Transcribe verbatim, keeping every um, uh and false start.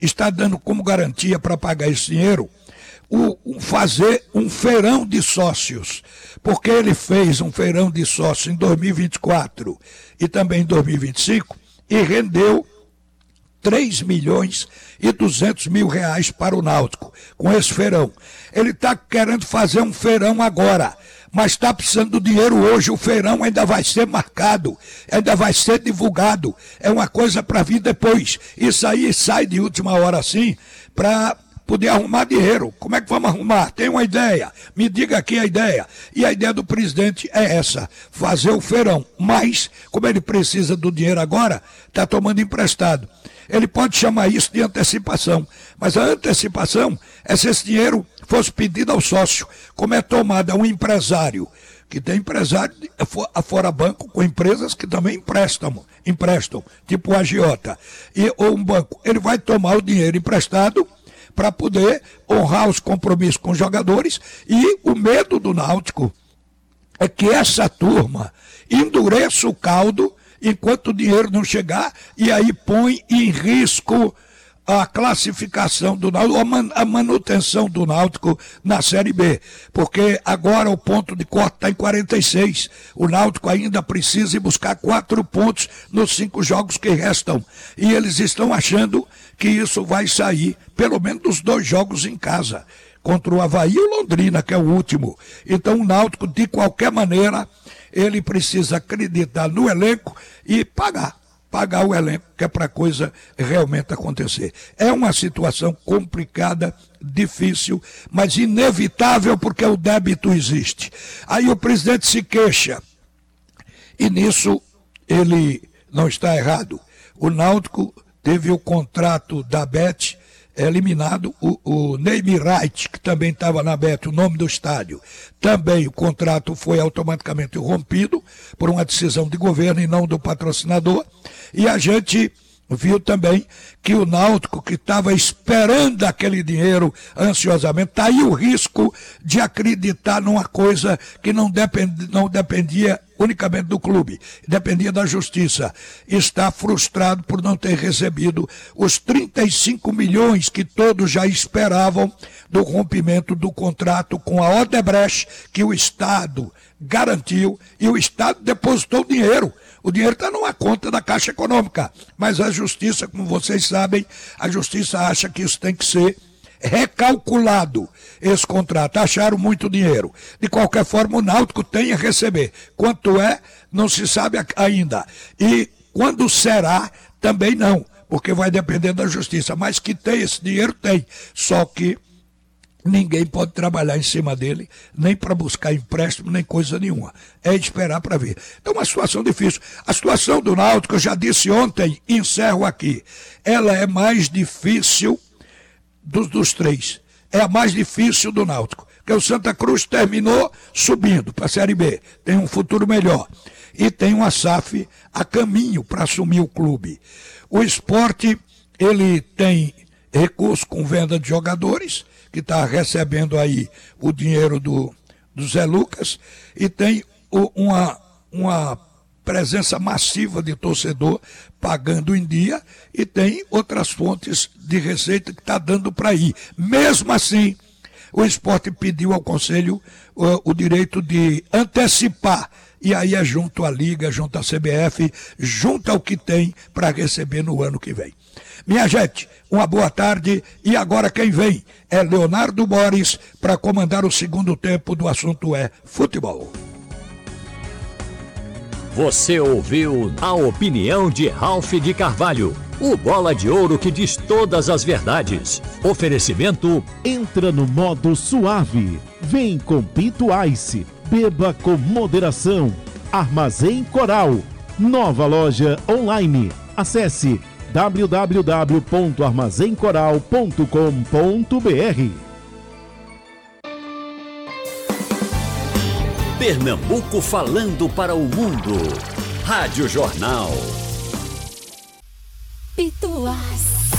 está dando como garantia para pagar esse dinheiro o, o fazer um feirão de sócios, porque ele fez um feirão de sócios em dois mil e vinte e quatro e também em dois mil e vinte e cinco e rendeu três milhões e duzentos mil reais para o Náutico com esse feirão. Ele está querendo fazer um feirão agora, mas está precisando do dinheiro hoje. O feirão ainda vai ser marcado, ainda vai ser divulgado. É uma coisa para vir depois. Isso aí sai de última hora assim para poder arrumar dinheiro. Como é que vamos arrumar? Tem uma ideia? Me diga aqui a ideia. E a ideia do presidente é essa, fazer o feirão. Mas, como ele precisa do dinheiro agora, está tomando emprestado. Ele pode chamar isso de antecipação, mas a antecipação é se esse dinheiro fosse pedido ao sócio, como é tomado a um empresário, que tem empresário afora banco com empresas que também emprestam, emprestam tipo o agiota, e, ou um banco. Ele vai tomar o dinheiro emprestado para poder honrar os compromissos com os jogadores, e o medo do Náutico é que essa turma endureça o caldo enquanto o dinheiro não chegar, e aí põe em risco a classificação do Náutico, a manutenção do Náutico na Série B, porque agora o ponto de corte está em quarenta e seis, o Náutico ainda precisa ir buscar quatro pontos nos cinco jogos que restam, e eles estão achando que isso vai sair, pelo menos dos dois jogos em casa, contra o Avaí e o Londrina, que é o último. Então o Náutico, de qualquer maneira, ele precisa acreditar no elenco e pagar, pagar o elenco, que é para a coisa realmente acontecer. É uma situação complicada, difícil, mas inevitável, porque o débito existe. Aí o presidente se queixa, e nisso ele não está errado. O Náutico teve o contrato da Bet eliminado, o, o Name Right, que também estava na Bet, o nome do estádio, também o contrato foi automaticamente rompido por uma decisão de governo e não do patrocinador, e a gente viu também que o Náutico, que estava esperando aquele dinheiro ansiosamente, está aí o risco de acreditar numa coisa que não, depend, não dependia unicamente do clube, dependia da justiça. Está frustrado por não ter recebido os trinta e cinco milhões que todos já esperavam do rompimento do contrato com a Odebrecht, que o Estado garantiu, e o Estado depositou o dinheiro. O dinheiro está numa conta da Caixa Econômica, mas a justiça, como vocês sabem, a justiça acha que isso tem que ser recalculado, esse contrato. Acharam muito dinheiro. De qualquer forma, o Náutico tem a receber. Quanto é, não se sabe ainda. E quando será, também não, porque vai depender da justiça. Mas que tem esse dinheiro, tem. Só que ninguém pode trabalhar em cima dele, nem para buscar empréstimo, nem coisa nenhuma. É esperar para ver. Então, uma situação difícil. A situação do Náutico, eu já disse ontem, encerro aqui, ela é mais difícil dos, dos três. É a mais difícil do Náutico. Porque o Santa Cruz terminou subindo para a Série B. Tem um futuro melhor. E tem uma S A F a caminho para assumir o clube. O Sport, ele tem recurso com venda de jogadores, que está recebendo aí o dinheiro do, do Zé Lucas, e tem o, uma, uma presença massiva de torcedor pagando em dia, e tem outras fontes de receita que está dando para ir. Mesmo assim, o Sport pediu ao Conselho o, o direito de antecipar, e aí é junto à Liga, junto à C B F, junto ao que tem para receber no ano que vem. Minha gente, uma boa tarde, e agora quem vem é Leonardo Boris para comandar o segundo tempo do Assunto é Futebol. Você ouviu a opinião de Ralph de Carvalho, o bola de ouro que diz todas as verdades. Oferecimento: entra no modo suave, vem com Pito Ice, beba com moderação. Armazém Coral, nova loja online. Acesse w w w ponto armazém coral ponto com ponto b r. Pernambuco falando para o mundo. Rádio Jornal. Pito Ice.